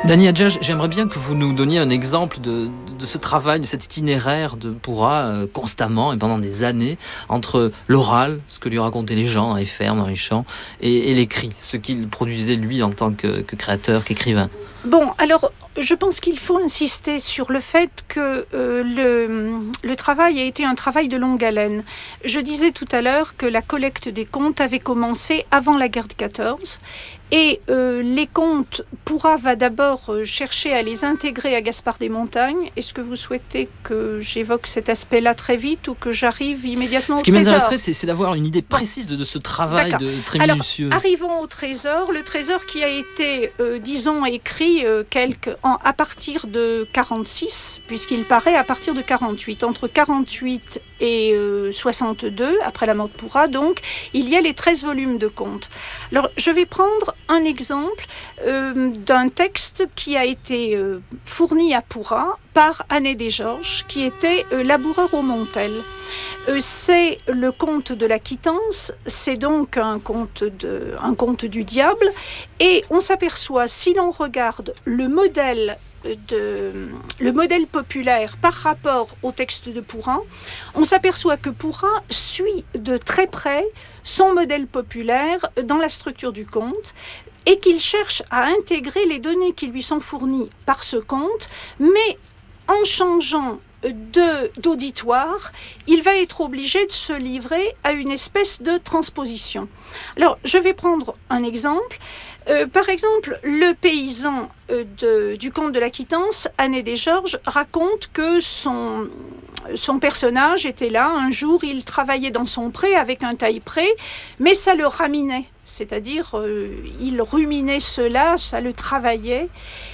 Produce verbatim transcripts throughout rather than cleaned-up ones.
Dany Hadjadj, j'aimerais bien que vous nous donniez un exemple de, de ce travail, de cet itinéraire de Pourra euh, constamment et pendant des années entre l'oral, ce que lui racontaient les gens dans les fermes, dans les champs, et, et l'écrit, ce qu'il produisait lui en tant que, que créateur, qu'écrivain. Bon, alors, je pense qu'il faut insister sur le fait que euh, le, le travail a été un travail de longue haleine. Je disais tout à l'heure que la collecte des contes avait commencé avant la guerre de quatorze. Et euh, les contes, Pourra va d'abord euh, chercher à les intégrer à Gaspard des Montagnes. Est-ce que vous souhaitez que j'évoque cet aspect-là très vite ou que j'arrive immédiatement au trésor ? Ce qui trésor ? m'intéresserait, c'est, c'est d'avoir une idée précise de, de ce travail de, très Alors, minutieux. Arrivons au trésor. Le trésor qui a été, euh, disons, écrit euh, quelque, en, à partir de quarante-six, puisqu'il paraît à partir de quarante-huit. Entre quarante-huit et euh, soixante-deux, après la mort de Pourra, donc, il y a les treize volumes de contes. Alors, je vais prendre un exemple euh, d'un texte qui a été euh, fourni à Pourra par Anet Desgeorges, qui était euh, laboureur au Montel. Euh, c'est le conte de la quittance, c'est donc un conte, de, un conte du diable, et on s'aperçoit, si l'on regarde le modèle De, le modèle populaire par rapport au texte de Pourra, on s'aperçoit que Pourra suit de très près son modèle populaire dans la structure du conte et qu'il cherche à intégrer les données qui lui sont fournies par ce conte, mais en changeant de, d'auditoire, il va être obligé de se livrer à une espèce de transposition. Alors, je vais prendre un exemple. Euh, par exemple, le paysan euh, de, du conte de la quittance, Anet Desgeorges, raconte que son, son personnage était là. Un jour, il travaillait dans son pré avec un taille-pré, mais ça le raminait. C'est-à-dire, euh, il ruminait cela, ça le travaillait.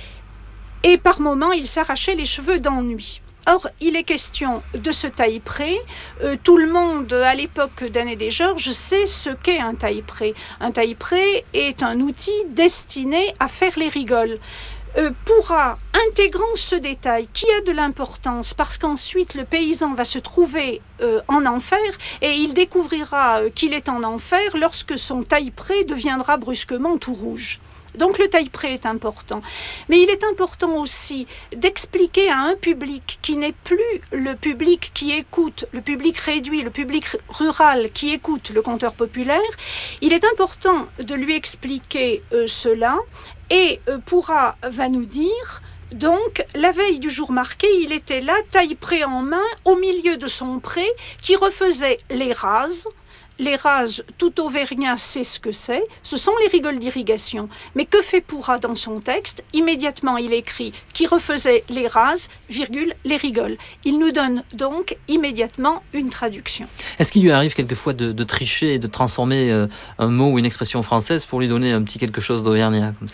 Et par moments, il s'arrachait les cheveux d'ennui. Or, il est question de ce taille-pré. Euh, tout le monde, à l'époque d'Anet Desgeorges, sait ce qu'est un taille-pré. Un taille-pré est un outil destiné à faire les rigoles. Euh, Pourra, intégrant ce détail qui a de l'importance parce qu'ensuite le paysan va se trouver euh, en enfer et il découvrira euh, qu'il est en enfer lorsque son taille-pré deviendra brusquement tout rouge. Donc le taille-pré est important. Mais il est important aussi d'expliquer à un public qui n'est plus le public qui écoute, le public réduit, le public rural qui écoute le conteur populaire, il est important de lui expliquer euh, cela et euh, Pourra va nous dire... Donc, la veille du jour marqué, il était là, taille-pré en main, au milieu de son pré, qui refaisait les rases. Les rases, tout auvergnat sait ce que c'est, ce sont les rigoles d'irrigation. Mais que fait Pourra dans son texte ? Immédiatement, il écrit qui refaisait les rases, virgule, les rigoles. Il nous donne donc immédiatement une traduction. Est-ce qu'il lui arrive quelquefois de, de tricher et de transformer euh, un mot ou une expression française pour lui donner un petit quelque chose d'auvergnat comme ça ?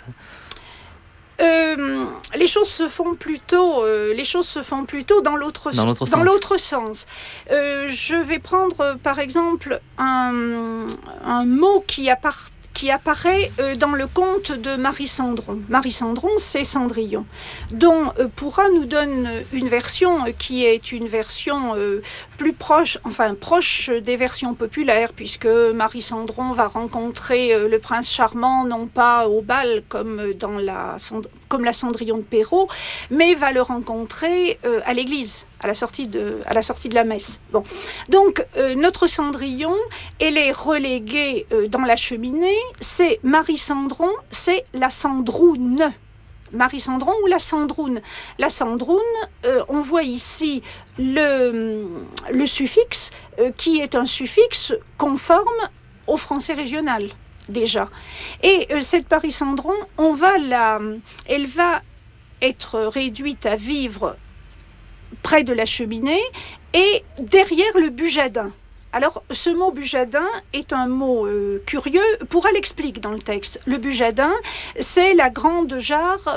Euh, les choses se font plutôt, euh, les choses se font plutôt dans l'autre, dans l'autre dans sens. l'autre sens. Euh, je vais prendre euh, par exemple un, un mot qui appartient qui apparaît euh, dans le conte de Marie Cendron. Marie Cendron, c'est Cendrillon, dont euh, Pourra nous donne une version euh, qui est une version euh, plus proche, enfin proche des versions populaires, puisque Marie Cendron va rencontrer euh, le prince charmant, non pas au bal comme dans la, comme la Cendrillon de Perrault, mais va le rencontrer euh, à l'église, à la sortie de, à la sortie de la messe. Bon. Donc, euh, notre Cendrillon, elle est reléguée euh, dans la cheminée. C'est Marie Cendron, c'est la Cendroune. Marie Cendron ou la Cendroune. La Cendroune, euh, on voit ici le, le suffixe, euh, qui est un suffixe conforme au français régional, déjà. Et euh, cette Marie Cendron, on va la, elle va être réduite à vivre près de la cheminée et derrière le bujadin. Alors, ce mot bujadin est un mot euh, curieux. Pourra l'explique dans le texte. Le bujadin, c'est la grande jarre